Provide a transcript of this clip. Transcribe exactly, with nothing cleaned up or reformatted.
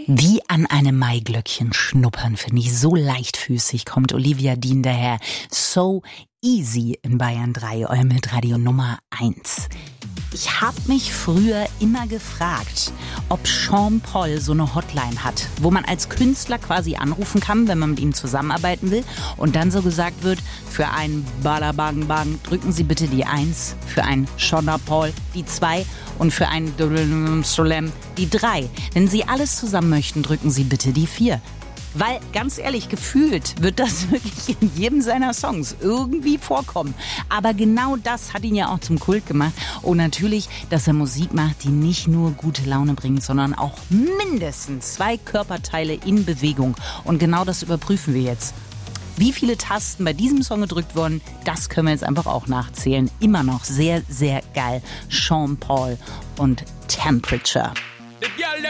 Wie an einem Maiglöckchen schnuppern, finde ich. So leichtfüßig kommt Olivia Dean daher. So easy in Bayern drei, euer Mitradio Nummer eins. Ich habe mich früher immer gefragt, ob Sean Paul so eine Hotline hat, wo man als Künstler quasi anrufen kann, wenn man mit ihm zusammenarbeiten will und dann so gesagt wird, für einen Bada Bang Bang drücken Sie bitte die eins, für einen Sean Paul die zwei und für einen Solem die drei. Wenn Sie alles zusammen möchten, drücken Sie bitte die vier. Weil, ganz ehrlich, gefühlt wird das wirklich in jedem seiner Songs irgendwie vorkommen. Aber genau das hat ihn ja auch zum Kult gemacht. Und natürlich, dass er Musik macht, die nicht nur gute Laune bringt, sondern auch mindestens zwei Körperteile in Bewegung. Und genau das überprüfen wir jetzt. Wie viele Tasten bei diesem Song gedrückt wurden, das können wir jetzt einfach auch nachzählen. Immer noch sehr, sehr geil. Sean Paul und Temperature.